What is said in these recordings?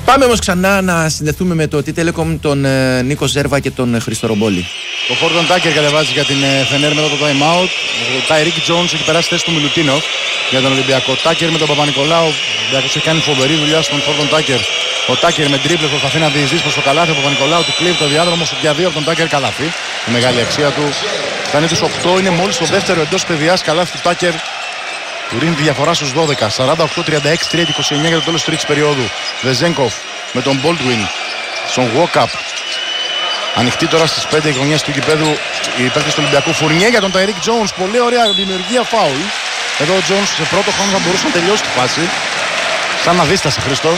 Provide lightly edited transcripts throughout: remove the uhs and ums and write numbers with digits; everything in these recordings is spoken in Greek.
Πάμε όμως ξανά να συνδεθούμε με το T-Telecom, τον Νίκο Ζέρβα και τον Χρήστο Ρομπόλη. Ο Φόρτον Τάκερ κατεβάζει για την Φενέρ μετά το time out. Ο Τάιρικ Τζόνς έχει περάσει θέση του Μιλουτίνοφ για τον Ολυμπιακό. Τάκερ με τον Παπα-Νικολάου. Ο Ολυμπιακός έχει κάνει φοβερή δουλειά στον Φόρτον Τάκερ. Ο Τάκερ με τρίπλες προσπαθεί να διεισδύσει προς το καλάθι. Ο Παπα-Νικολάου του κλείβει το διάδρομο στο για 2 από τον Τάκερ καλάθι. Η μεγάλη αξία του. Φτάνει τους 8, είναι μόλις το δεύτερο εντός παιδιάς καλάθι του Τάκερ. Του ρίχνει τη διαφορά στους 12. 48-36, 3-29 για το τέλος της τρίτης περίοδου. Βεζένκοφ με τον Baldwin στον walk-up. Ανοιχτή τώρα στις 5 γωνιές του γηπέδου οι παίκτες του Ολυμπιακού. Φουρνιέ για τον Τάιρικ Τζόνς. Πολύ ωραία δημιουργία φάουλ. Εδώ ο Τζόνς σε πρώτο χρόνο θα μπορούσε να τελειώσει τη φάση. Σαν να δίστασε, Χριστό.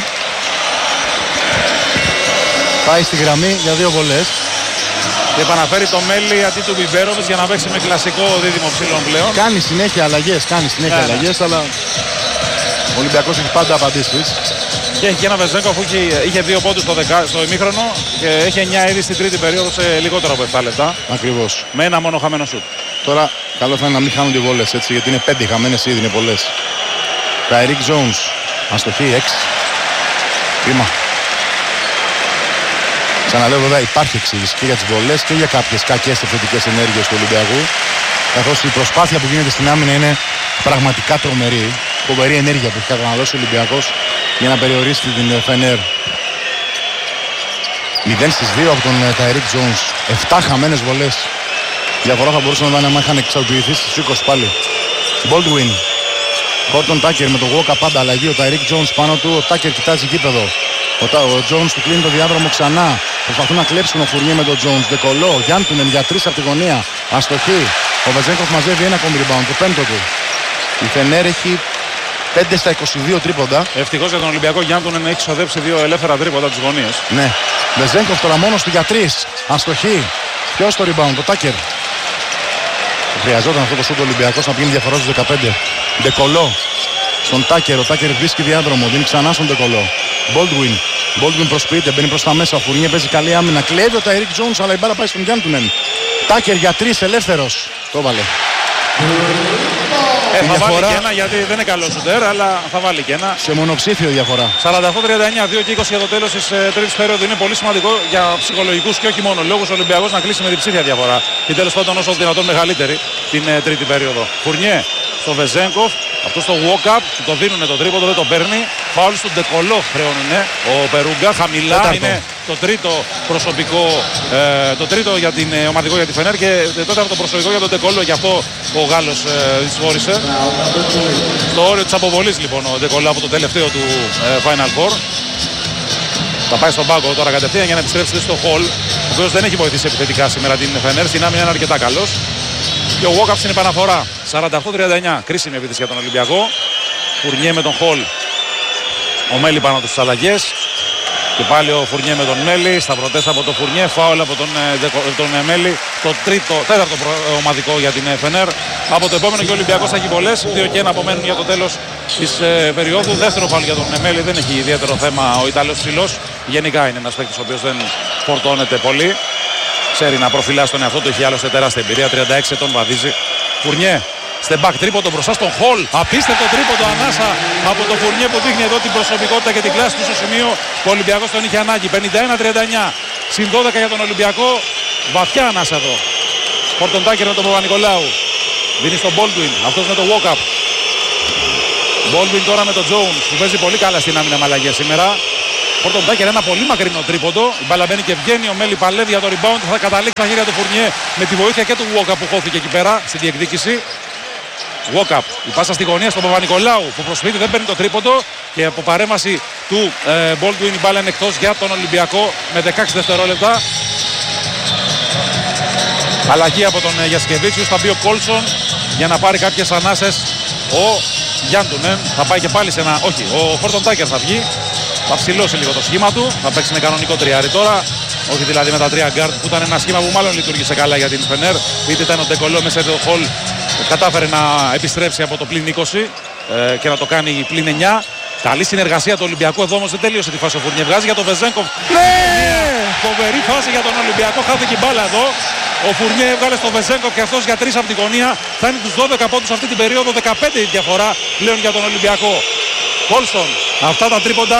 Πάει στη γραμμή για 2 βολές. Και επαναφέρει το Μέλι αντί του Μπιμπέροβιτς για να παίξει με κλασικό δίδυμο ψηλών πλέον. Κάνει συνέχεια αλλαγές, αλλαγές, αλλά ο Ολυμπιακός έχει πάντα απαντήσεις. Και έχει και ένα Βεζένκοφ που είχε 2 πόντους στο ημίχρονο και έχει 9 ήδη στην τρίτη περίοδο σε λιγότερο από 7 λεπτά. Ακριβώς. Με ένα μόνο χαμένο σουτ. Τώρα καλό θα είναι να μην χάνουν οι βόλες έτσι, γιατί είναι 5 χαμένες ήδη, είναι πολλές. Τάιρικ Τζόνς, αστοχή 6. Κρίμα. Ξαναλέω βέβαια υπάρχει εξήγηση και για τις βολές και για κάποιες κακές επιθετικές ενέργειες του Ολυμπιακού. Καθώς η προσπάθεια που γίνεται στην άμυνα είναι πραγματικά τρομερή. Φοβερή ενέργεια που έχει καταναλώσει ο Ολυμπιακός για να περιορίσει την Φενέρ. 0 στις 2 από τον Τάιρικ Τζόνς. 7 χαμένες βολές. Διαφορά θα μπορούσε να δει αν είχαν εξαρτηθεί στις 20 πάλι. Baldwin. Χόρτον Τάκερ με το Walker πάντα αλλαγή. Ο Τάιρικ Τζόνς πάνω του. Ο Τάκερ κοιτάζει γήπεδο. Ο Τζόνς του κλείνει το διάδρομο ξανά. Προσπαθούν να κλέψουν ο Φουρνιέ με τον Τζόνς. Δεκολό. Γιάντουνεν για 3 από τη γωνία. Αστοχή. Ο Βεζένκοφ μαζεύει ένα ακόμη rebound. Το πέμπτο του. Η Φενέρ έχει 5 στα 22 τρίποντα. Ευτυχώς για τον Ολυμπιακό Γιάντουνεν έχει ξοδέψει 2 ελεύθερα τρίποντα από τις γωνίες. Ναι. Βεζένκοφ τώρα μόνος του για 3. Αστοχή. Ποιος το rebound. Το Τάκερ. Χρειαζόταν αυτό το σούτ Ολυμπιακός να πηγαίνει διαφορά στους 15. Δεκολό. Στον Τάκερ. Ο Τάκερ βρίσκει διάδρομο. Δίνει ξανά στον Δεκολό. Baldwin. Baldwin προσποιείται, μπαίνει προς τα μέσα. Ο Φουρνιέ παίζει καλή άμυνα. Κλέβει ο Τάιρικ Τζόνς, αλλά η μπάλα πάει στον Γιάντουνεν. Τάκερ για 3 ελεύθερος. Το βάλε. Θα βάλει και ένα γιατί δεν είναι καλό σουτέρ, αλλά θα βάλει και ένα. Σε μονοψήφιο διαφορά. 48-39, 2 και 20 για το τέλος της τρίτης περίοδου. Είναι πολύ σημαντικό για ψυχολογικούς και όχι μόνο λόγους ο Ολυμπιακός να κλείσει με διψήφια διαφορά. Και τέλος πάντων όσο δυνατόν μεγαλύτερη την τρίτη περίοδο. Φουρνιέ στο Βεζένκοφ. Αυτό στο walk-up, το δίνουν το τρίποντο, δεν το παίρνει. Φάουλ στον Ντεκολό χρεώνουνε. Ο Περούγκα χαμηλά είναι το τρίτο προσωπικό, το τρίτο για την ομαδικό για τη Φενέρ και το τέταρτο προσωπικό για τον Ντεκολό. Γι' αυτό ο Γάλλος δυσφόρησε. Στο όριο της αποβολής λοιπόν ο Ντεκολό από το τελευταίο του Final Four. Θα πάει στον πάγκο τώρα κατευθείαν για να επιστρέψει στο Χολ, ο οποίος δεν έχει βοηθήσει επιθετικά σήμερα την Φενέρ. Στην άμυνα είναι αρκετά καλός. Και ο walk-up στην επαναφορά. 48-39. Κρίσιμη επίθεση για τον Ολυμπιακό. Φουρνιέ με τον Χολ. Ο Μέλι πάνω τους αλλαγές. Και πάλι ο Φουρνιέ με τον Μέλι. Σταυρωτές από τον Φουρνιέ. Φάουλ από τον Μέλι. Το τέταρτο ομαδικό για την Φενέρ. Από το επόμενο και ο Ολυμπιακός θα έχει βολές. 2 και 1 απομένουν για το τέλος της περίοδου. Δεύτερο φάουλ για τον Μέλι. Δεν έχει ιδιαίτερο θέμα ο Ιταλός ψηλός. Γενικά είναι ένας παίκτης ο οποίος δεν φορτώνεται πολύ. Ξέρει να προφυλάσει τον εαυτό του, έχει άλλωστε τεράστια εμπειρία. 36 ετών βαδίζει. Φουρνιέ, step back τρίποντο μπροστά στον Χολ. Απίστευτο τρίποντο ανάσα από το Φουρνιέ που δείχνει εδώ την προσωπικότητα και την κλάση του στο σημείο που ο Ολυμπιακός τον είχε ανάγκη. 51-39. Συν 12 για τον Ολυμπιακό. Βαθιά ανάσα εδώ. Φόρτον Τάκερ με τον Παπα-Νικολάου. Δίνει στον Baldwin. Αυτός με το walk-up. Baldwin τώρα με τον Jones που παίζει πολύ καλά στην άμυνα με αλλαγές σήμερα. Φόρτον Τάκερ ένα πολύ μακρινό τρίποντο. Η μπάλα μπαίνει και βγαίνει. Ο Μέλι παλεύει για το rebound. Θα καταλήξει στα χέρια του Φουρνιέ με τη βοήθεια και του walk-up που χώθηκε εκεί πέρα στη διεκδίκηση. Walk-up. Η πάσα στη γωνία στον Παπα-Νικολάου που προσποιείται, δεν παίρνει το τρίποντο. Και από παρέμβαση του Baldwin η μπάλα είναι εκτός για τον Ολυμπιακό με 16 δευτερόλεπτα. Αλλαγή από τον Γιασκεβίτσιους. Θα μπει ο Κόλσον για να πάρει κάποιες ανάσες. Ο Γιάντουνεν θα πάει και πάλι σε ένα. Όχι, ο Φόρτον Τάκερ θα βγει. Θα ψηλώσει λίγο το σχήμα του. Θα παίξει με κανονικό τριάρι τώρα. Όχι δηλαδή με τα 3 γκάρτ που ήταν ένα σχήμα που μάλλον λειτουργήσε καλά για την Φενέρ. Είτε ήταν ο Ντεκολό μέσα στο Χολ. Κατάφερε να επιστρέψει από το πλην 20 και να το κάνει πλην 9. Καλή συνεργασία του Ολυμπιακού. Εδώ όμως δεν τελείωσε τη φάση ο Φουρνιέ. Βγάζει για τον Βεζένκοφ. Ναι! Φοβερή φάση για τον Ολυμπιακό. Χάθηκε η μπάλα εδώ. Ο Φουρνιέ έβγαλε στον Βεζένκοφ και αυτός για 3 από τη γωνία. Φτάνει τους 12 πόντους αυτή την περίοδο. 15 η διαφορά πλέον για τον Ολυμπιακό. Κόλσον. Αυτά τα τρίποντα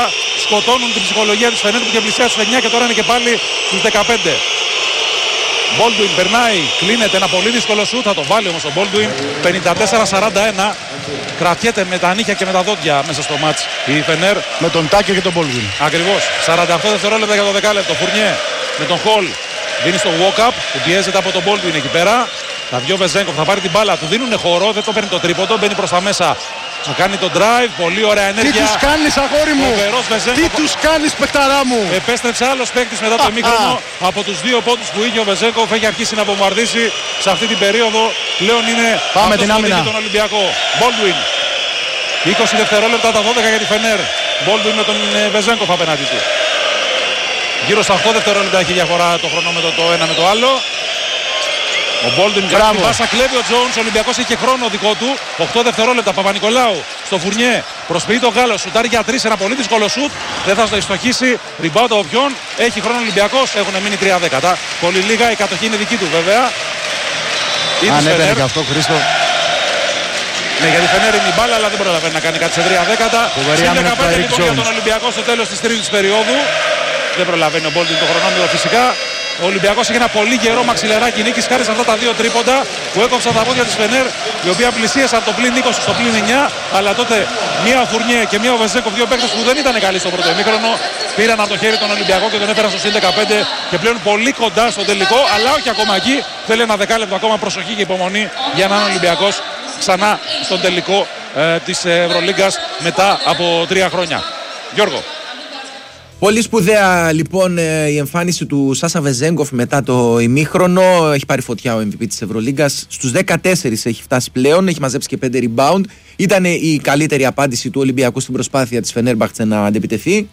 σκοτώνουν την ψυχολογία της Φενέρ που και πλησιάζει στους 9 και τώρα είναι και πάλι στους 15. Baldwin περνάει, κλείνεται ένα πολύ δύσκολο σουτ, θα το βάλει όμως ο Baldwin. 54-41, κρατιέται με τα νύχια και με τα δόντια μέσα στο μάτς η Φενέρ. Με τον Τάκερ και τον Baldwin. Ακριβώς, 48 δευτερόλεπτα για το δεκάλεπτο. Φουρνιέ με τον Χολ δίνει στο walk-up που πιέζεται από τον Baldwin εκεί πέρα. Τα δυο Βεζέγκοφ θα πάρει την μπάλα, του δίνουν χώρο, δεν το παίρνει το τρίποντο, μπαίνει προς τα μέσα. Θα κάνει τον drive, πολύ ωραία ενέργεια. Τι τους κάνεις αγόρι μου, τι τους κάνεις παιχταρά μου. Επέστρεψε άλλος παίκτης μετά το ημίχρονο. Από τους 2 πόντους που είχε ο Βεζέγκοφ έχει αρχίσει να βομβαρδίσει σε αυτή την περίοδο. Πλέον είναι πάμε την άμυνα. Τον Ολυμπιακό. Baldwin. 20 δευτερόλεπτα τα 12 για τη Φενέρ. Baldwin με τον Βεζέγκοφ απέναντι του. Γύρω στα 8 δευτερόλεπτα έχει διαφορά το χρονόμετρο το ένα με το άλλο. Ο Baldwin κάνει την πάσα, κλέβει ο Jones, ο Ολυμπιακός έχει χρόνο δικό του. 8 δευτερόλεπτα, Παπα-Νικολάου στο Φουρνιέ. Προσποιεί τον Γάλλο, σουτάρει για 3, ένα πολύ δύσκολο σουτ. Δεν θα στο ευστοχίσει, ριμπάουντ ο Οποιόν. Έχει χρόνο ο Ολυμπιακός, έχουν μείνει 3 δέκατα. Πολύ λίγα, η κατοχή είναι δική του βέβαια. Αν έπαιρνε και αυτό, Χρήστο. Ναι, γιατί Φενέρ είναι η μπάλα, αλλά δεν προλαβαίνει να κάνει κάτι σε 3 δέκατα. Συν 15 λοιπόν για τον Ολυμπιακό στο τέλος της τρίτης περίοδου. Δεν προλαβαίνει ο Baldwin το χρονόμετρο φυσικά. Ο Ολυμπιακός έχει ένα πολύ γερό μαξιλεράκι νίκης χάρη σε αυτά τα 2 τρίποντα που έκοψαν τα πόδια της Φενέρ, η οποία πλησίασαν από το πλην 20 στο πλην 9. Αλλά τότε μία ο Φουρνιέ και μία ο Βεζέγκοφ, 2 παίκτες που δεν ήταν καλοί στο πρώτο ημίχρονο, πήραν από το χέρι τον Ολυμπιακό και τον έφεραν στο συν 15 και πλέον πολύ κοντά στο τελικό. Αλλά όχι ακόμα εκεί. Θέλει ένα δεκάλεπτο ακόμα προσοχή και υπομονή για να είναι ο Ολυμπιακός ξανά στον τελικό της Ευρωλίγκας μετά από 3 χρόνια. Γιώργο. Πολύ σπουδαία λοιπόν η εμφάνιση του Σάσα Βεζέγκοφ μετά το ημίχρονο. Έχει πάρει φωτιά ο MVP της Ευρωλίγκας. Στους 14 έχει φτάσει πλέον, έχει μαζέψει και 5 rebound. Ήταν η καλύτερη απάντηση του Ολυμπιακού στην προσπάθεια της Φενέρμπαχτσε να αντεπιτεθεί.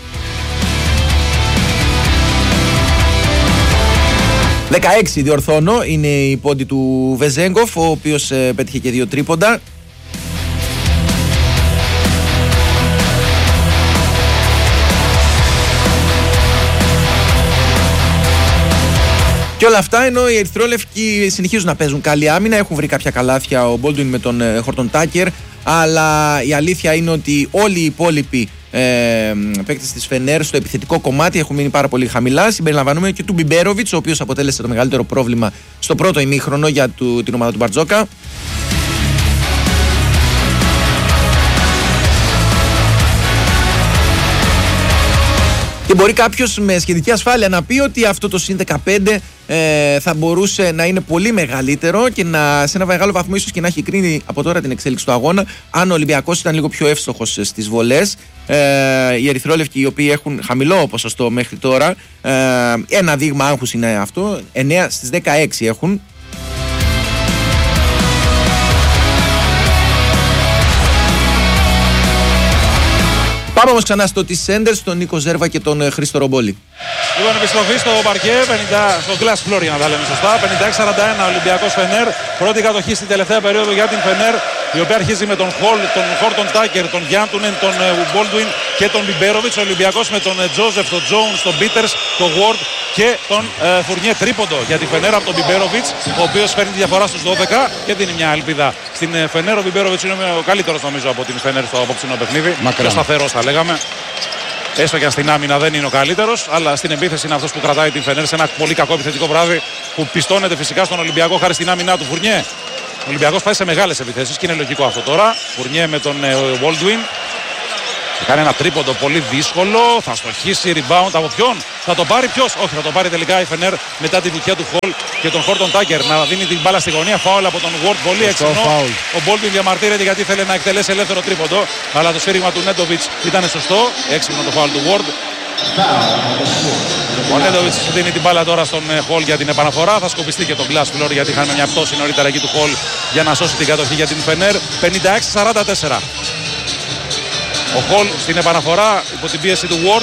«16 διορθώνω, είναι η πόντη του Βεζέγκοφ, ο οποίος πέτυχε και 2 τρίποντα. Και όλα αυτά ενώ οι ερυθρόλευκοι συνεχίζουν να παίζουν καλή άμυνα, έχουν βρει κάποια καλάθια ο Baldwin με τον Χόρτον Τάκερ, αλλά η αλήθεια είναι ότι όλοι οι υπόλοιποι παίκτες της Φενέρ στο επιθετικό κομμάτι έχουν μείνει πάρα πολύ χαμηλά, συμπεριλαμβανομένου και του Μπιμπέροβιτς, ο οποίος αποτέλεσε το μεγαλύτερο πρόβλημα στο πρώτο ημίχρονο για την ομάδα του Μπαρτζόκα. Και μπορεί κάποιος με σχετική ασφάλεια να πει ότι αυτό το συν 15 θα μπορούσε να είναι πολύ μεγαλύτερο και σε ένα μεγάλο βαθμό ίσως και να έχει κρίνει από τώρα την εξέλιξη του αγώνα αν ο Ολυμπιακός ήταν λίγο πιο εύστοχος στις βολές. Οι ερυθρόλευκοι οι οποίοι έχουν χαμηλό ποσοστό μέχρι τώρα, ένα δείγμα άγχους είναι αυτό, 9 στις 16 έχουν. Πάμε όμως ξανά στο Τις Σέντερς, τον Νίκο Ζέρβα και τον Χρήστο Ρομπόλη. Λοιπόν, επιστροφή στο παρκέ, στο glass floor για να τα λέμε σωστά. 56-41 Ολυμπιακός Φενέρ. Πρώτη κατοχή στην τελευταία περίοδο για την Φενέρ, η οποία αρχίζει με τον Χόρτον Τάκερ, τον Γιάντουνεν, τον Baldwin και τον Μπιμπέροβιτς. Ο Ολυμπιακός με τον Τζόζεφ, τον Τζόουνς, τον Πίτερς, τον Ward και τον Φουρνιέ. Τρίποντο για τη Φενέρ από τον Μπιμπέροβιτς, ο οποίος φέρνει τη διαφορά στους 12 και δίνει μια ελπίδα στην Φενέρ. Ο Μπιμπέροβιτς είναι ο καλύτερος νομίζω από την Φενέρ στο απόψινό παιχνίδι. Πιο σταθερός θα λέγαμε. Έστω και αν στην άμυνα δεν είναι ο καλύτερος, αλλά στην επίθεση είναι αυτός που κρατάει την Φενέρ σε ένα πολύ κακό επιθετικό βράδυ που πιστώνεται φυσικά στον Ολυμπιακό χάρη στην άμυνά του. Φουρνιέ. Ο Ολυμπιακός πάει σε μεγάλες επιθέσεις και είναι λογικό αυτό τώρα. Φουρνιέ με τον Baldwin. Θα κάνει ένα τρίποντο πολύ δύσκολο. Θα στοχίσει rebound από ποιον? Θα το πάρει ποιος? Όχι, θα το πάρει τελικά η Φενέρ μετά τη βουτιά του Χολ και τον Χόρτον Τάκερ να δίνει την μπάλα στη γωνία. Φάουλ από τον Ward, πολύ έξυπνο. Ο Baldwin διαμαρτύρεται γιατί θέλει να εκτελέσει ελεύθερο τρίποντο. Αλλά το σφύριγμα του Νέντοβιτς ήταν σωστό. Έξυπνο το φάουλ του Ward. Ο Νέντοβιτς δίνει την μπάλα τώρα στον Χολ για την επαναφορά. Θα σκοπιστεί και τον glass floor γιατί είχαμε μια πτώση νωρίτερα εκεί του Χολ για να σώσει την κατοχή για την Φενέρ. 56-44. Ο Χολ στην επαναφορά υπό την πίεση του Ward.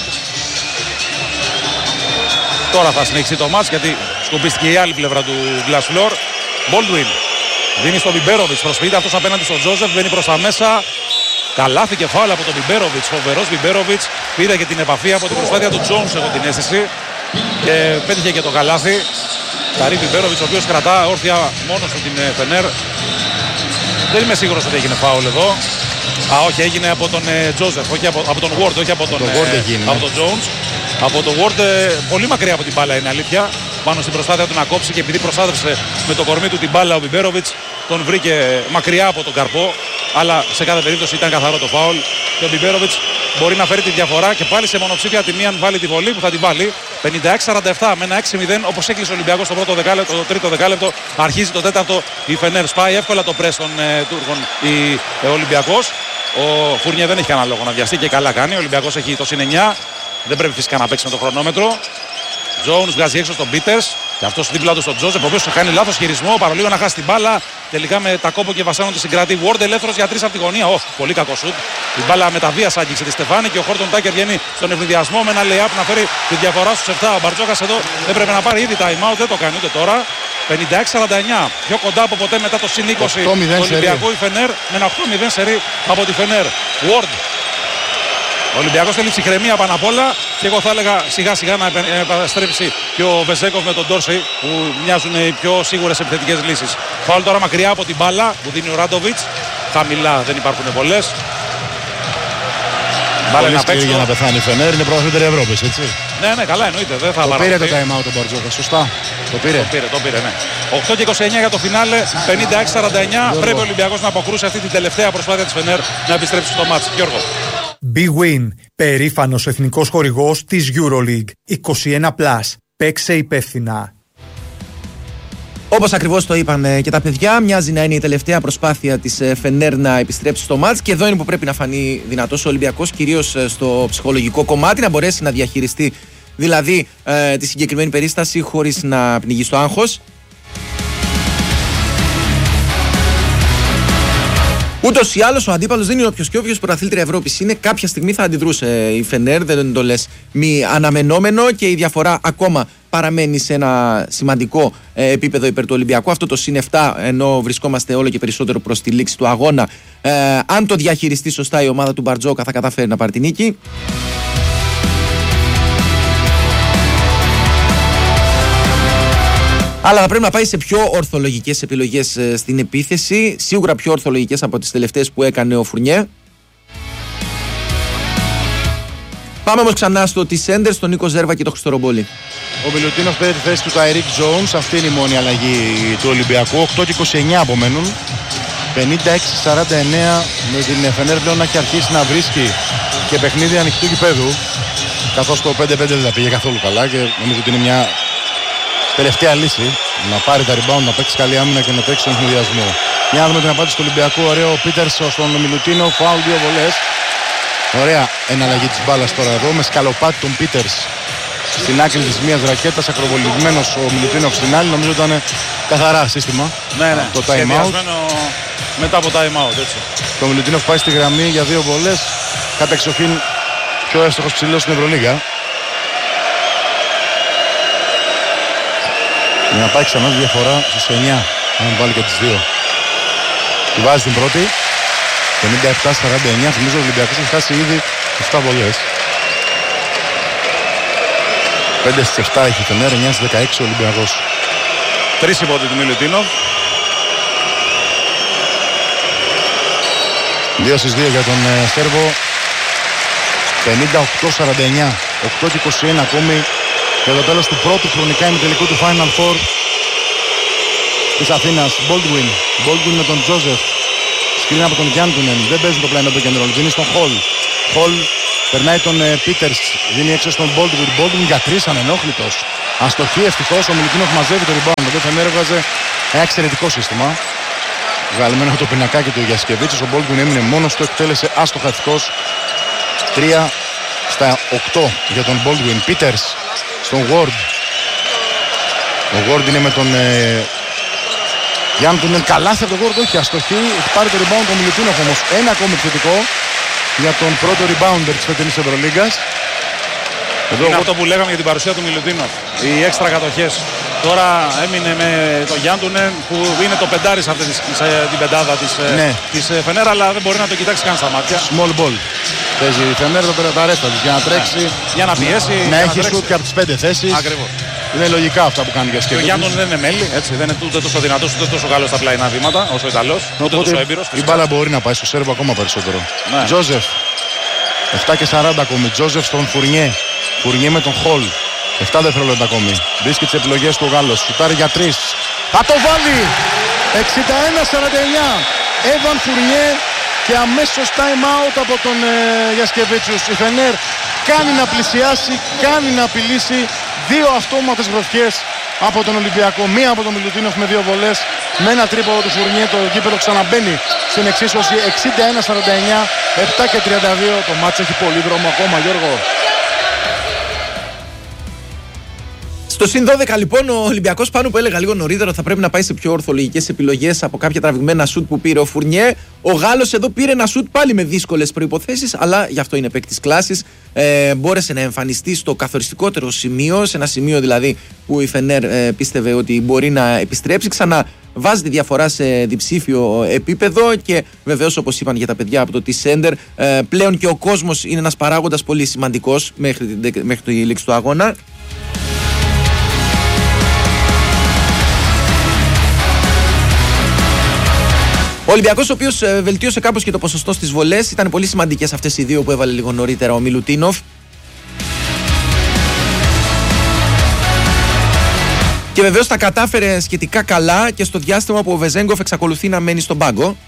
Τώρα θα συνεχίσει το μάτς γιατί σκουπίστηκε η άλλη πλευρά του glass floor. Baldwin δίνει στον Μπιμπέροβιτς, προσποιείται αυτός απέναντι στον Τζόζεφ, μπαίνει προς τα μέσα. Καλάθι και φάουλ από τον Μπιμπέροβιτς, φοβερός Μπιμπέροβιτς. Πήρε και την επαφή από την προσπάθεια του Jones, έχω την αίσθηση. Και πέτυχε και το καλάθι. Καρύ Μπιμπέροβιτς, ο οποίος κρατά όρθια μόνος του την Φενέρ. Δεν είμαι σίγουρος ότι έγινε φάουλ εδώ. Όχι, έγινε από τον Τζόζεφ, όχι από τον Ward, όχι από τον Jones. Από τον Ward πολύ μακριά από την μπάλα είναι αλήθεια. Πάνω στην προσπάθεια του να κόψει και επειδή προστάτευσε με το κορμί του την μπάλα ο Μπιμπέροβιτς, τον βρήκε μακριά από τον καρπό. Αλλά σε κάθε περίπτωση ήταν καθαρό το φάουλ. Και ο Μπιμπέροβιτς μπορεί να φέρει τη διαφορά και πάλι σε μονοψήφια τιμή αν βάλει τη βολή που θα την βάλει. 56-47 με ένα 6-0 όπως έκλεισε ο Ολυμπιακός στο πρώτο δεκάλεπτο, το τρίτο δεκάλεπτο. Αρχίζει το τέταρτο η Φενέρ. Σπάει εύκολα το πρες των Τούρκων ο Ολυμπιακός. Ο Φουρνιέ δεν έχει κανένα λόγο να βιαστεί και καλά κάνει. Ο Ολυμπιακός έχει το συν 9. Δεν πρέπει φυσικά να παίξει με το χρονόμετρο. Jones βγάζει έξω στον Πίτερς και αυτός δίπλα του στον Τζόζεφ, ο οποίος κάνει λάθος χειρισμό. Παρολίγο να χάσει την μπάλα. Τελικά με τα κόπο και βασάνων τη συγκρατεί. Ward ελεύθερος για 3 από τη γωνία. Πολύ κακό σουτ. Η μπάλα με τα βίας άγγιξε τη Στεφάνη και ο Χόρτον Τάκερ βγαίνει στον ευνηδιασμό με ένα lay-up να φέρει τη διαφορά στους 7. Ο Μπαρτζόκας εδώ έπρεπε να πάρει ήδη time out. Δεν το κάνει ούτε τώρα. 56-49. Πιο κοντά από ποτέ μετά το συν 20 του Ολυμπιακού η Φενέρ με ένα 8-0 σερί από τη Φενέρ. Ward. Ο Ολυμπιακός θέλει ψυχραιμία πάνω απ' όλα και εγώ θα έλεγα σιγά σιγά να επιστρέψει και ο Βεζέκοφ με τον Ντόρση που μοιάζουν οι πιο σίγουρες επιθετικές λύσεις. Φάουλ τώρα μακριά από την μπάλα που δίνει ο Ράντοβιτς. Χαμηλά δεν υπάρχουν πολλές. Μπάλα να παίξει για να πεθάνει η Φενέρ, είναι πρωταθλήτρια Ευρώπης, έτσι. Ναι, καλά εννοείται. Δεν θα το πήρε το time out ο Μπαρτζόκα, σωστά. Το πήρε, ναι. 8 και 29 για το φινάλε, 56-49. Πρέπει ο Ολυμπιακός να αποκρούσει αυτή την τελευταία προσπάθεια της Φενέρ να επιστρέψει στο μάτς. Γιώργο. Big Win, περήφανος εθνικός χορηγός της EuroLeague. 21+. Παίξε υπεύθυνα. Όπως ακριβώς το είπαν και τα παιδιά, μοιάζει να είναι η τελευταία προσπάθεια της Φενέρ να επιστρέψει στο μάτς και εδώ είναι που πρέπει να φανεί δυνατός ο Ολυμπιακός, κυρίως στο ψυχολογικό κομμάτι, να μπορέσει να διαχειριστεί δηλαδή τη συγκεκριμένη περίσταση χωρίς να πνιγεί στο άγχος. Ούτως ή άλλως ο αντίπαλος δεν είναι όποιος και όποιος, πρωταθλήτρια Ευρώπης είναι. Κάποια στιγμή θα αντιδρούσε η Φενέρ, δεν το λες μη αναμενόμενο και η διαφορά ακόμα παραμένει σε ένα σημαντικό επίπεδο υπέρ του Ολυμπιακού. Αυτό το συν 7, ενώ βρισκόμαστε όλο και περισσότερο προς τη λήξη του αγώνα. Αν το διαχειριστεί σωστά η ομάδα του Μπαρτζόκα θα καταφέρει να πάρει την νίκη. Αλλά θα πρέπει να πάει σε πιο ορθολογικές επιλογές στην επίθεση. Σίγουρα πιο ορθολογικές από τις τελευταίες που έκανε ο Φουρνιέ. Πάμε όμως ξανά στο Τισέντερ, στον Νίκο Ζέρβα και το Χριστορομπόλη. Ο Μιλουτίνοφ πήρε τη θέση του Ταϊρίκ Τζόουνς. Αυτή είναι η μόνη αλλαγή του Ολυμπιακού. 8 και 29 απομένουν. 56-49 με την Φενέρ πλέον να έχει αρχίσει να βρίσκει και παιχνίδι ανοιχτού γηπέδου. Καθώς το 5-5 δεν τα πήγε καθόλου καλά και νομίζω ότι είναι μια τελευταία λύση να πάρει τα rebound, να παίξει καλή άμυνα και να τρέξει στον ευνηδιασμό. Για να δούμε την απάντηση του Ολυμπιακού. Ωραίο ο Πίτερς στον Μιλουτίνοφ. Φάουλ, 2 βολές. Ωραία εναλλαγή της μπάλας τώρα εδώ με σκαλοπάτι τον Πίτερς στην άκρη της μίας ρακέτας, ακροβολισμένος ο Μιλουτίνοφ στην άλλη. Νομίζω ήταν καθαρά σύστημα. Ναι, το time out. Μετά από time out, έτσι. Το Μιλουτίνοφ πάει στη γραμμή για 2 βολές. Κατά εξοχήν πιο εύστοχος ψηλός στην Ευρωλίγα. Για να πάει ξανά τη διαφορά στις 9, αν βάλει και τις 2. Τη βάζει την πρώτη. 57-49, θυμίζω ο Ολυμπιακός έχει χάσει ήδη 7 βολές. 5 στις 7 έχει η Φενέρ, 9 στις 16 ο Ολυμπιακός. 3 υπότι του Μιλουτίνοφ. 2 στις 2 για τον Σέρβο. 58-49, 8 και 21 ακόμη για το τέλος του πρώτου χρονικά ημιτελικού του Final Four της Αθήνας. Baldwin με τον Τζόζεφ. Σκριν από τον Γιάντουνεν. Δεν παίζουν το πλάι και ρόλ. Δίνει στον Χολ. Περνάει τον Πίτερς. Δίνει έξω στον Baldwin για 3 ανενόχλητος. Αστοχή ευτυχώς. Ο Μιλουτίνοφ μαζεύει το rebound. Εδώ Φενέρ έβγαζε ένα εξαιρετικό σύστημα. Βγαλμένο από το πινακάκι του Γιασκεβίτσης. Ο Baldwin έμεινε μόνος του. Εκτέλεσε άστοχα ευτυχώς. 3 στα 8 για τον Baldwin. Πίτερς στον Ward. Ο Ward είναι με τον Γιάντουνεν. Καλάθι από τον Ward, όχι αστοχή. Έχει πάρει το rebound τον Μιλουτίνοφ όμως. Ένα ακόμη επιθετικό για τον πρώτο rebounder της φετινής Ευρωλίγκας. Εδώ είναι αυτό που λέγαμε για την παρουσία του Μιλουτίνοφ. Οι έξτρα κατοχές. Τώρα έμεινε με τον Γιάντουνεν που είναι το πεντάρι σε αυτή την πεντάδα της Φενέρ, αλλά δεν μπορεί να το κοιτάξει καν στα μάτια. Small ball. Παίζει η Φενέρ τα ρέστα της για να τρέξει. Για να πιέσει. Να έχει σουτ και από τις 5 θέσεις. Ακριβώς. Είναι λογικά αυτά που κάνει για σκέψη. Ο Γιάννων δεν είναι μέλη, έτσι, δεν είναι ούτε τόσο δυνατός ούτε τόσο καλός στα πλαϊνά βήματα όσο ο Ιταλός. Ούτε τόσο έμπειρος. Η μπάλα μπορεί να πάει στο Σέρβο ακόμα περισσότερο. Ναι. Τζόζεφ. 7 και 40 ακόμη. Τζόζεφ στον Φουρνιέ. Φουρνιέ με τον Χολ. 7 δευτερόλεπτα ακόμη. Βρίσκει τις επιλογές του ο Γάλλος. Σουτάρει για 3. Θα το βάλει! 61-49. Έβαν Φουρνιέ και αμέσως time out από τον Γιασκεβίτσιους. Η Φενέρ κάνει να πλησιάσει, κάνει να απειλήσει. 2 αυτόματες γροθιές από τον Ολυμπιακό. Μία από τον Μιλουτίνοφ με 2 βολές. Με ένα τρίποδο του Φουρνιέ το γήπεδο ξαναμπαίνει στην εξίσωση. 61-49. 7 και 32. Το μάτς έχει πολύ δρόμο ακόμα, Γιώργο. Στο συν 12 λοιπόν ο Ολυμπιακός, πάνω που έλεγα λίγο νωρίτερα, θα πρέπει να πάει σε πιο ορθολογικές επιλογές από κάποια τραβηγμένα σουτ που πήρε ο Φουρνιέ. Ο Γάλλος εδώ πήρε ένα σουτ πάλι με δύσκολες προϋποθέσεις, αλλά γι' αυτό είναι παίκτης κλάσης. Μπόρεσε να εμφανιστεί στο καθοριστικότερο σημείο, σε ένα σημείο δηλαδή που η Φενέρ πίστευε ότι μπορεί να επιστρέψει. Ξανά βάζει τη διαφορά σε διψήφιο επίπεδο και βεβαίως, όπως είπαν για τα παιδιά από το T-Center, πλέον και ο κόσμος είναι ένας παράγοντας πολύ σημαντικός μέχρι τη λήξη του αγώνα. Ο Ολυμπιακός, ο οποίος βελτίωσε κάπως και το ποσοστό στις βολές, ήταν πολύ σημαντικές αυτές οι 2 που έβαλε λίγο νωρίτερα ο Μιλουτίνοφ. Και βεβαίως τα κατάφερε σχετικά καλά και στο διάστημα που ο Βεζέγκοφ εξακολουθεί να μένει στον πάγκο.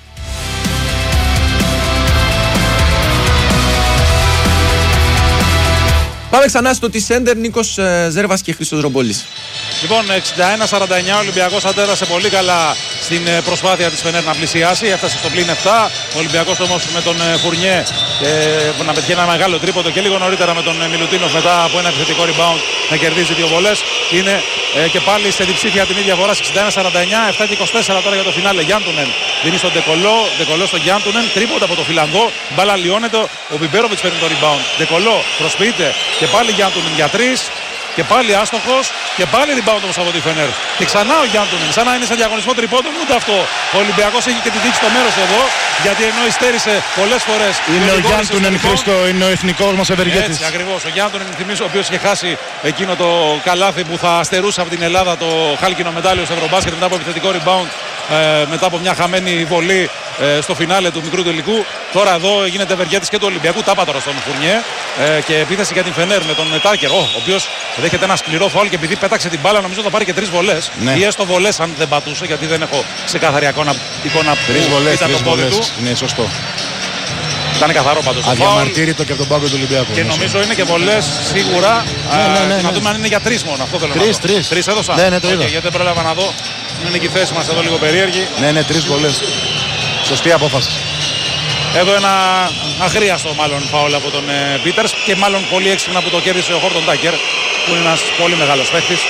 Πάμε ξανά στο T-Center, Νίκος Ζέρβας και Χρήστος Ρομπόλης. Λοιπόν, 61-49, ο Ολυμπιακός αντέδρασε πολύ καλά στην προσπάθεια της Φενέρ να πλησιάσει. Έφτασε στο πλήν 7. Ο Ολυμπιακός όμως με τον Φουρνιέ να πετυχαίνει ένα μεγάλο τρίποντο και λίγο νωρίτερα με τον Μιλουτίνοφ μετά από ένα επιθετικό rebound να κερδίζει 2 βολές. Είναι και πάλι σε διψήφια τιμή διαφορά 61-49, 7 και 24 τώρα για το φινάλε. Γιάντουνεν δίνει στον Ντεκολό στον Γιάντουνεν, τρίποντα από το Φιλανδό. Μπάλα λιώνεται, ο Μπιμπέροβιτς παίρνει το rebound. Ντεκολό προσποιείται και πάλι Γιάντουνεν για 3. Και πάλι άστοχος και πάλι rebound όμως από τη Φενέρ. Και ξανά ο Γιάντουνεν, σαν να είναι σε διαγωνισμό τριπώντων, ούτε αυτό. Ο Ολυμπιακός έχει και τη δείξει στο μέρος εδώ, γιατί ενώ υστέρησε πολλές φορές. Είναι ο Γιάντουνεν, Χρήστο, είναι ο εθνικός μας ευεργέτης. Έτσι ακριβώς. Ο Γιάντουνεν, θυμίζω, ο οποίος είχε χάσει εκείνο το καλάθι που θα στερούσε από την Ελλάδα το χάλκινο μετάλλιο στο Ευρωμπάσκετ μετά από επιθετικό rebound, μετά από μια χαμένη βολή στο φινάλε του μικρού τελικού. Τώρα εδώ γίνεται ευεργέτης και του Ολυμπιακού. Τάπα τώρα στον Φουρνιέ και επίθεση για την Φενέρ με τον Τάκερ, ο οποίος δέχεται ένα σκληρό φάουλ και επειδή πέταξε την μπάλα νομίζω θα πάρει και 3 βολές. Ναι. Ή έστω βολές αν δεν πατούσε, γιατί δεν έχω ξεκάθαρη εικόνα 3 βολές, ήταν το πόδι του. Είναι σωστό. Ήταν καθαρό πάντως το φάουλ. Αδιαμαρτύρητο και από τον πάγκο του Ολυμπιακού. Και νομίζω είναι και βολές σίγουρα. Ναι. Να δούμε αν είναι για 3 μόνο. Αυτό θέλω να δω. 3 έδωσα. Ναι, το είδα. Γιατί δεν πρόλαβα να δω. Είναι και η θέση μας εδώ λίγο περίεργη. Ναι, 3 βολές. Σωστή απόφαση. Εδώ ένα αχρίαστο μάλλον φάουλ από τον Πίτερς και μάλλον πολύ έξυπνα που το κέρδισε ο Χόρτον Τάκερ, που είναι ένας πολύ μεγάλος παίκτης.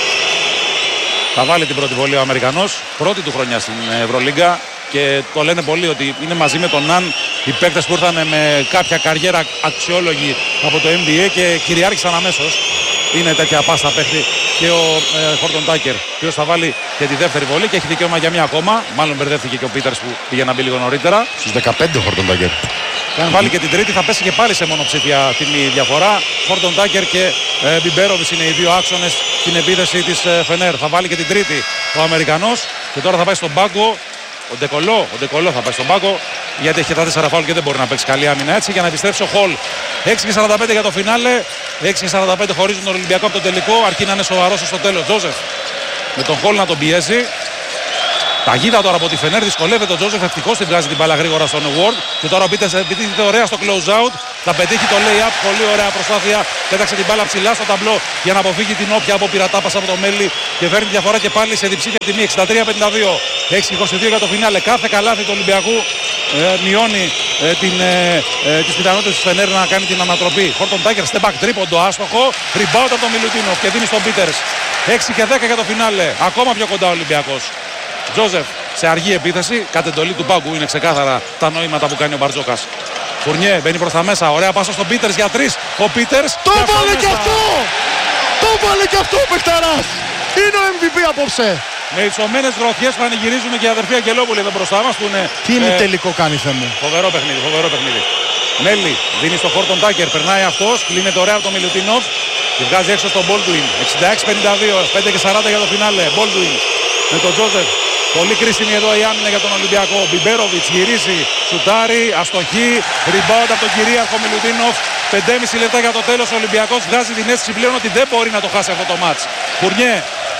Θα βάλει την πρώτη βολή ο Αμερικανός, πρώτη του χρονιά στην Ευρωλίγκα και το λένε πολλοί ότι είναι μαζί με τον Ναν οι παίκτες που ήρθαν με κάποια καριέρα αξιόλογη από το NBA και κυριάρχησαν αμέσως. Είναι τέτοια πάστα παίκτη και ο Χόρτον Τάκερ, ο οποίος θα βάλει και τη δεύτερη βολή και έχει δικαίωμα για μία ακόμα. Μάλλον μπερδεύτηκε και ο Πίτερς που πήγε να μπει λίγο νωρίτερα. Στους 15 ο Χόρτον Τάκερ. Και αν βάλει και την τρίτη θα πέσει και πάλι σε μονοψήφια τιμή διαφορά. Χόρτον Τάκερ και Μπιμπέροβιτς είναι οι 2 άξονες στην επίθεση της Φενέρ. Θα βάλει και την τρίτη ο Αμερικανός και τώρα θα πάει στον πάγκο. Ο Ντεκολό θα πάει στον πάγκο γιατί έχει τα 4 φάουλ και δεν μπορεί να παίξει καλή άμυνα έτσι για να επιστρέψει ο Χολ. 6:45 για το φινάλε. 6:45 χωρίζουν τον Ολυμπιακό από το τελικό. Αρκεί να είναι σοβαρός στο τέλος. Τζόζεφ με τον Χολ να τον πιέζει. Παγίδα τώρα από τη Φενέρ, δυσκολεύεται ο Τζόζεφ. Ευτυχώς τη βγάζει την μπάλα γρήγορα στον Ward. Και τώρα ο Πίτερς επιτίθεται ωραία στο close out. Θα πετύχει το lay-up. Πολύ ωραία προσπάθεια. Πέταξε την μπάλα ψηλά στο ταμπλό για να αποφύγει την όποια από πειρατάπασα από το Μέλι. Και φέρνει τη διαφορά και πάλι σε διψήφια τιμή. 63-52. 6-22 για το φινάλε. Κάθε καλάθι του Ολυμπιακού μειώνει τις πιθανότητες της Φενέρ να κάνει την ανατροπή. Χόρτον Τάκερ, step back, τρίποντο, άστοχο. Rebound από τον Μιλουτίνοφ και δίνει στον Πίτερς. 6-10 για το φινάλε. Ακόμα πιο κοντά ο Ολυμπιακός. Τζόζεφ σε αργή επίθεση, κατ' εντολή του πάγκου είναι ξεκάθαρα τα νοήματα που κάνει ο Μπαρτζόκας. Φουρνιέ μπαίνει προς τα μέσα, ωραία πάσα στον Πίτερς για 3. Ο Πίτερς το βάλε κι αυτό! Το βάλε κι αυτό ο παιχταράς! Είναι ο MVP απόψε! Με υψωμένες γροθιές πανηγυρίζουμε και η αδερφή Αγγελόπουλη εδώ μπροστά μας που είναι. Τι τελικό κάνει Θεέ. Φοβερό παιχνίδι. Μέλι δίνει στο Χόρτον Τάκερ, περνάει αυτός, κλείνεται ωραία από τον Μιλουτίνοφ. Τη βγάζει έξω στον Baldwin. 66-52, 5 και 40 για το φινάλε. Baldwin με τον Τζόζεφ. Πολύ κρίσιμη εδώ η άμυνα για τον Ολυμπιακό. Μπιμπέροβιτς γυρίζει, σουτάρει, αστοχή, rebound από τον κυρίαρχο Μιλουτίνοφ. 5,5 λεπτά για το τέλος. Ο Ολυμπιακός βγάζει την αίσθηση πλέον ότι δεν μπορεί να το χάσει αυτό το μάτς. Φουρνιέ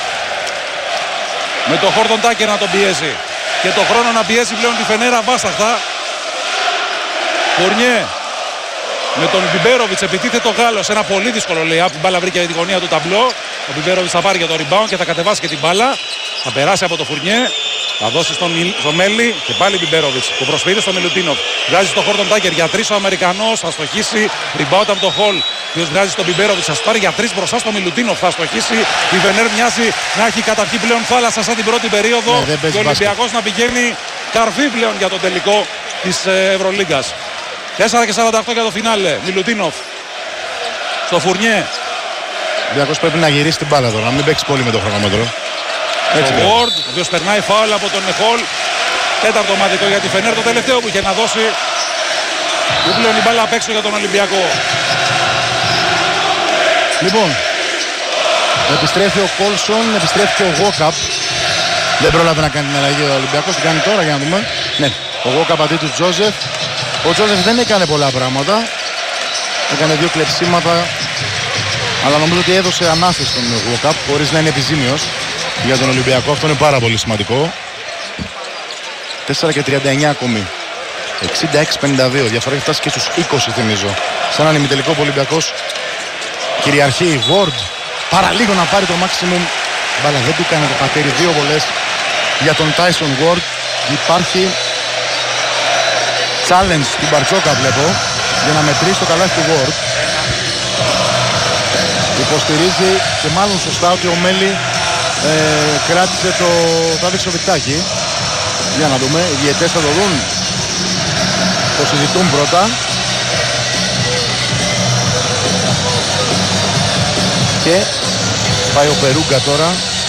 με τον Χόρτον Τάκερ να τον πιέζει και το χρόνο να πιέσει πλέον τη Φενέρα βάσταχτα. Φουρνιέ με τον Μπιμπέροβιτς, επιτίθεται το Γάλλος. Ένα πολύ δύσκολο layup. Η μπάλα βρήκε τη γωνία του ταμπλό. Ο Μπιμπέροβιτς θα πάρει για το rebound και θα κατεβάσει και την μπάλα. Θα περάσει από το Φουρνιέ. Θα δώσει στο Μέλι και πάλι Μπιμπέροβιτς που προσποιείται στο Μιλουτίνοφ. Βγάζει στο Χόρτον Τάκερ για 3 ο Αμερικανός. Θα στοχίσει. Rebound από το Χολ. Ποιος βγάζει στον Μπιμπέροβιτς. Θα πάρει για 3 μπροστά στο Μιλουτίνοφ. Θα στοχίσει. Η Βενέρ μοιάζει να έχει καταπιεί πλέον θάλασσα σαν την πρώτη περίοδο. Και ο Ολυμπιακός να πηγαίνει καρφί πλέον για το τελικό της Ευρωλίγκας. 4 και 48 για το φινάλε. Μιλουτίνοφ στο Φουρνιέ. Ο Ολυμπιακός πρέπει να γυρίσει την μπάλα τώρα, να μην παίξει πολύ με το χρονόμετρο. Έτσι, ο Ward, ο οποίος περνάει φάουλ από τον Χολ. Τέταρτο ομαδικό για τη Φενέρ, το τελευταίο που είχε να δώσει. Που πλέον η μπάλα απ' έξω για τον Ολυμπιακό. Λοιπόν, επιστρέφει ο Κόλσον, επιστρέφει και ο Γόκαπ. Δεν πρόλαβε να κάνει την αλλαγή ο Ολυμπιακός, την κάνει τώρα για να δούμε. Ναι, ο Γόκαπ αντί του Τζόζεφ. Ο Τζόζεφ δεν έκανε πολλά πράγματα. Έκανε 2 κλεψίματα. Αλλά νομίζω ότι έδωσε ανάσταση στον Γόκαπ χωρίς να είναι επιζήμιος για τον Ολυμπιακό. Αυτό είναι πάρα πολύ σημαντικό. 4 και 39 ακόμη. 66-52. Διαφορά έχει φτάσει και στους 20 θυμίζω. Σαν έναν ημιτελικό που ο Ολυμπιακός κυριαρχεί. Ward παραλίγο να πάρει το maximum. Μπάλα δεν του κάνει το πατέρι. 2 βολές για τον Tyson Ward. Υπάρχει challenge του Μπαρτσόκα βλέπω για να μετρήσει το καλάθι του Ward. Υποστηρίζει και μάλλον σωστά ότι ο Μέλι κράτησε το τράβηξε δικτάκι. Για να δούμε, οι διαιτές θα το δουν. Το συζητούν πρώτα. Και πάει ο Περούγκα τώρα.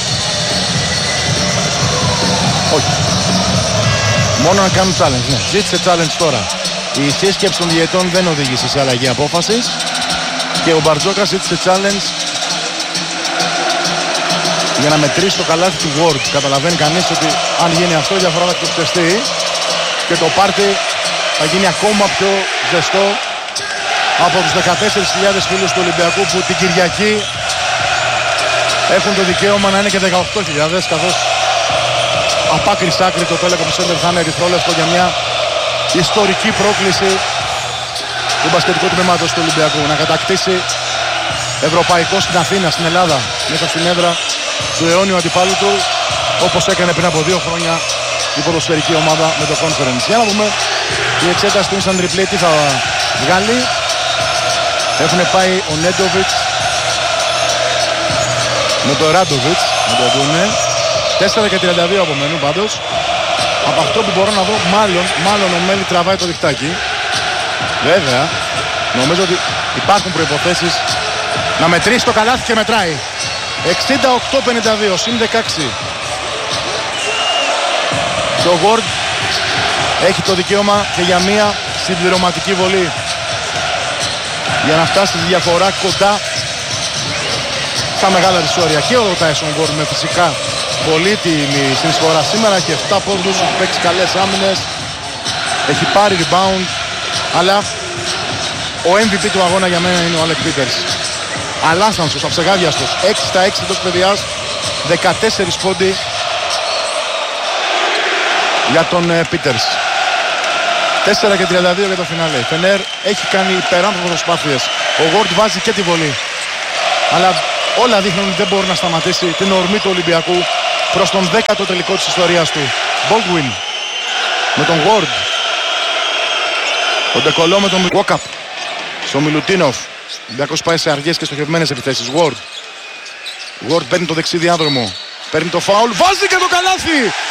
Όχι. Μόνο να κάνουν challenge, ναι. Ζήτησε challenge τώρα. Η σύσκεψη των διαιτών δεν οδήγησε σε αλλαγή απόφασης. Και ο Μπαρτζόκας ζήτησε challenge για να μετρήσει το καλάθι του Ward. Καταλαβαίνει κανείς ότι αν γίνει αυτό η διαφορά θα ξεπιστεί και το πάρτι θα γίνει ακόμα πιο ζεστό από τους 14.000 φίλους του Ολυμπιακού που την Κυριακή έχουν το δικαίωμα να είναι και 18.000, καθώς απ' άκρη σ' άκρη το Telecom Center θα είναι ερυθρόλευκο για μια ιστορική πρόκληση του μπασκετικού τμήματος του Ολυμπιακού να κατακτήσει ευρωπαϊκό στην Αθήνα, στην Ελλάδα, μέσα στην έδρα του αιώνιου αντιπάλου του, όπως έκανε πριν από 2 χρόνια η ποδοσφαιρική ομάδα με το Conference. Για να δούμε η εξέταση του Instant Replay τι θα βγάλει. Έχουν πάει ο Νέντοβιτς με το Ράντοβιτς να το δούμε. 4 και 32 από μένου πάντως. Από αυτό που μπορώ να δω, μάλλον ο Μέλι τραβάει το διχτάκι. Βέβαια, νομίζω ότι υπάρχουν προϋποθέσεις να μετρήσει το καλάθι και μετράει. 68-52, συν 16. Και ο Ward έχει το δικαίωμα και για μία συμπληρωματική βολή για να φτάσει τη διαφορά κοντά στα μεγάλα της όρια. Και ο Tyson Ward με φυσικά πολύτιμη συνεισφορά σήμερα. Έχει 7 πόντους, έχει παίξει καλές άμυνες, έχει πάρει rebound, αλλά ο MVP του αγώνα για μένα είναι ο Alec Peters. Αλάσανσος, αψεγάδιαστος, 6 στα 6 εντός παιδιάς, 14 πόντι για τον Peters. 4 και 32 για το φινάλε. Η Φενέρ έχει κάνει υπεράνθρωπες προσπάθειες. Ο Ward βάζει και τη βολή. Αλλά όλα δείχνουν ότι δεν μπορεί να σταματήσει την ορμή του Ολυμπιακού προς τον 10ο τελικό της ιστορίας του. Baldwin με τον Ward. Ο Ντεκολό με τον Walkup. Στο Μιλουτίνοφ. Ο Ολυμπιακός πάει σε αργές και στοχευμένες επιθέσεις. Ward παίρνει το δεξί διάδρομο. Παίρνει το φάουλ. Βάζει και το καλάθι!